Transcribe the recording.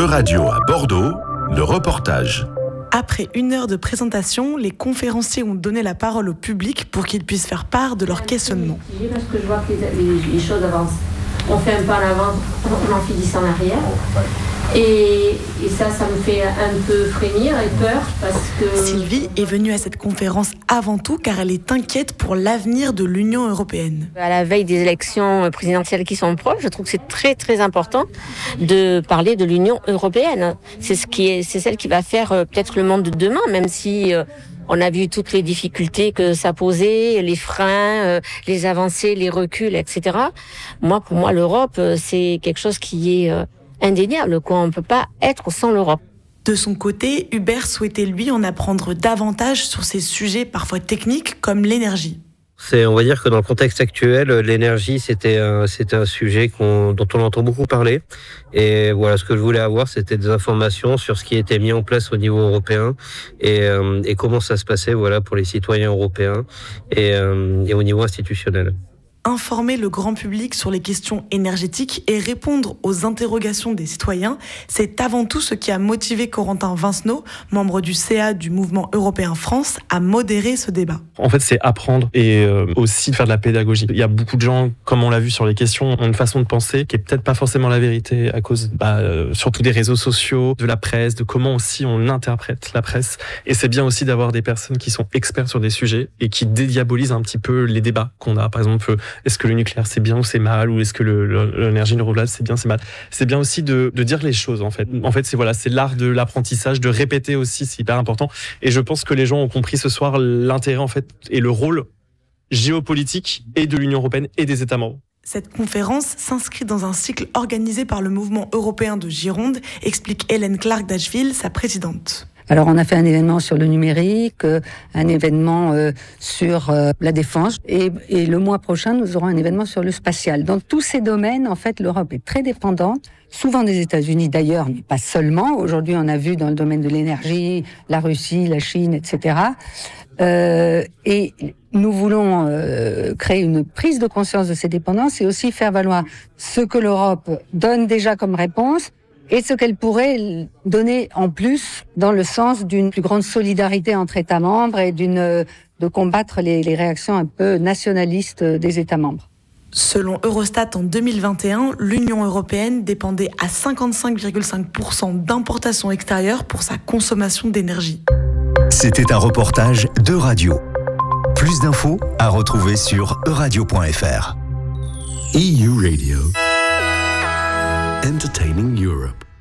Euradio à Bordeaux, le reportage. Après 1 heure de présentation, les conférenciers ont donné la parole au public pour qu'ils puissent faire part de leurs questionnements. Parce que je vois que les choses avancent. On fait un pas en avant, on en fait 10 en arrière. Et ça me fait un peu frémir et peur parce que... Sylvie est venue à cette conférence avant tout car elle est inquiète pour l'avenir de l'Union européenne. À la veille des élections présidentielles qui sont proches, je trouve que c'est très très important de parler de l'Union européenne. C'est celle qui va faire peut-être le monde de demain, même si... on a vu toutes les difficultés que ça posait, les freins, les avancées, les reculs, etc. Pour moi, l'Europe, c'est quelque chose qui est indéniable, quoi. On ne peut pas être sans l'Europe. De son côté, Hubert souhaitait lui en apprendre davantage sur ces sujets parfois techniques comme l'énergie. On va dire que dans le contexte actuel, l'énergie, c'était un sujet dont on entend beaucoup parler. Et voilà, ce que je voulais avoir, c'était des informations sur ce qui était mis en place au niveau européen et comment ça se passait, voilà, pour les citoyens européens et au niveau institutionnel. Informer le grand public sur les questions énergétiques et répondre aux interrogations des citoyens, c'est avant tout ce qui a motivé Corentin Vincenot, membre du CA du Mouvement Européen France, à modérer ce débat. En fait, c'est apprendre et aussi faire de la pédagogie. Il y a beaucoup de gens, comme on l'a vu sur les questions, ont une façon de penser qui est peut-être pas forcément la vérité à cause surtout des réseaux sociaux, de la presse, de comment aussi on interprète la presse. Et c'est bien aussi d'avoir des personnes qui sont experts sur des sujets et qui dédiabolisent un petit peu les débats qu'on a. Par exemple, est-ce que le nucléaire c'est bien ou c'est mal, ou est-ce que l'énergie renouvelable c'est bien, c'est mal. C'est bien aussi de dire les choses en fait. En fait, c'est l'art de l'apprentissage, de répéter aussi, c'est hyper important. Et je pense que les gens ont compris ce soir l'intérêt en fait et le rôle géopolitique et de l'Union européenne et des États membres. Cette conférence s'inscrit dans un cycle organisé par le Mouvement européen de Gironde, explique Hélène Clark-Dachville, sa présidente. Alors on a fait un événement sur le numérique, un événement sur la défense et le mois prochain nous aurons un événement sur le spatial. Dans tous ces domaines, en fait, l'Europe est très dépendante, souvent des États-Unis d'ailleurs, mais pas seulement. Aujourd'hui, on a vu dans le domaine de l'énergie, la Russie, la Chine, etc. Et nous voulons créer une prise de conscience de ces dépendances et aussi faire valoir ce que l'Europe donne déjà comme réponse et ce qu'elle pourrait donner en plus dans le sens d'une plus grande solidarité entre États membres et de combattre les réactions un peu nationalistes des États membres. Selon Eurostat, en 2021, l'Union européenne dépendait à 55,5% d'importations extérieures pour sa consommation d'énergie. C'était un reportage d'Euradio. Plus d'infos à retrouver sur euradio.fr. EU Radio. Entertaining Europe.